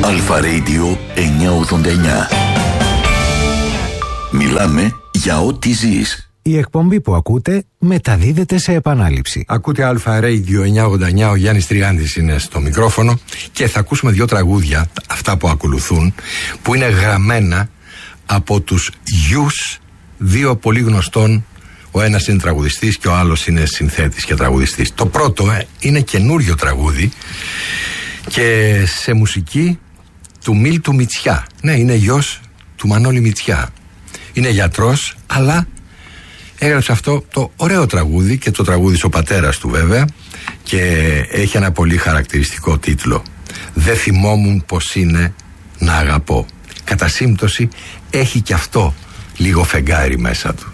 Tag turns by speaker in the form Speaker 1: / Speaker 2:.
Speaker 1: Αλφα Radio 989. Μιλάμε για ό,τι ζεις.
Speaker 2: Η εκπομπή που ακούτε μεταδίδεται σε επανάληψη.
Speaker 3: Ακούτε Αλφα Radio 989, ο Γιάννης Τριάντης είναι στο μικρόφωνο και θα ακούσουμε 2 τραγούδια, αυτά που ακολουθούν, που είναι γραμμένα από τους γιους 2 πολύ γνωστών. Ο ένας είναι τραγουδιστής και ο άλλος είναι συνθέτης και τραγουδιστής. Το πρώτο είναι καινούριο τραγούδι και σε μουσική του Μίλτου Μητσιά. Ναι, είναι γιος του Μανώλη Μητσιά. Είναι γιατρός, αλλά έγραψε αυτό το ωραίο τραγούδι και το τραγούδισε ο πατέρας του βέβαια και έχει ένα πολύ χαρακτηριστικό τίτλο. «Δεν θυμόμουν πως είναι να αγαπώ». Κατά σύμπτωση έχει και αυτό λίγο φεγγάρι μέσα του.